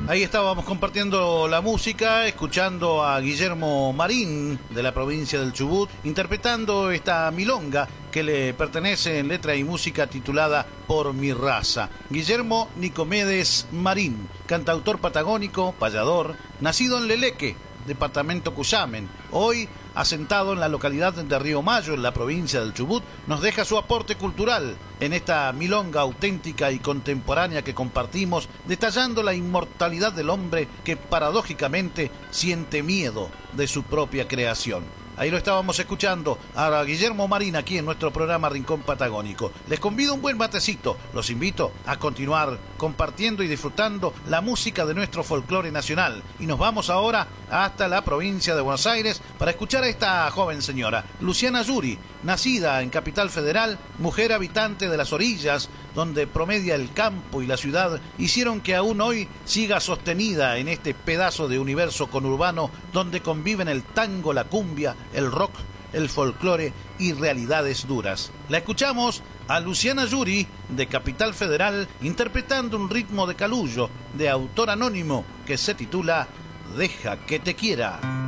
Ahí estábamos compartiendo la música, escuchando a Guillermo Marín, de la provincia del Chubut, interpretando esta milonga que le pertenece en letra y música titulada Por mi raza. Guillermo Nicomedes Marín, cantautor patagónico, payador, nacido en Leleque, departamento Cuyamen, hoy asentado en la localidad de Río Mayo, en la provincia del Chubut, nos deja su aporte cultural en esta milonga auténtica y contemporánea que compartimos, detallando la inmortalidad del hombre que paradójicamente siente miedo de su propia creación. Ahí lo estábamos escuchando a Guillermo Marín aquí en nuestro programa Rincón Patagónico. Les convido un buen matecito. Los invito a continuar compartiendo y disfrutando la música de nuestro folclore nacional. Y nos vamos ahora hasta la provincia de Buenos Aires para escuchar a esta joven señora, Luciana Yuri, nacida en Capital Federal, mujer habitante de las orillas, donde promedia el campo y la ciudad, hicieron que aún hoy siga sostenida en este pedazo de universo conurbano donde conviven el tango, la cumbia, el rock, el folclore y realidades duras. La escuchamos a Luciana Yuri, de Capital Federal, interpretando un ritmo de Calullo, de autor anónimo, que se titula Deja que te quiera.